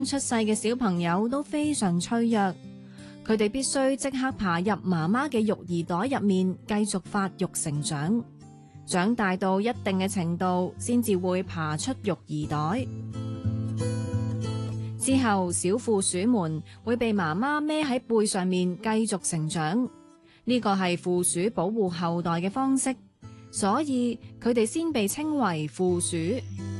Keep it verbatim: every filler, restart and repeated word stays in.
出世嘅小朋友都非常脆弱，佢哋必須即刻爬入媽媽嘅育兒袋入面，繼續發育成長，長大到一定嘅程度，先至會爬出育兒袋。之後，小負鼠們會被媽媽孭喺背上面繼續成長，呢個係負鼠保護後代嘅方式，所以佢哋先被稱為負鼠。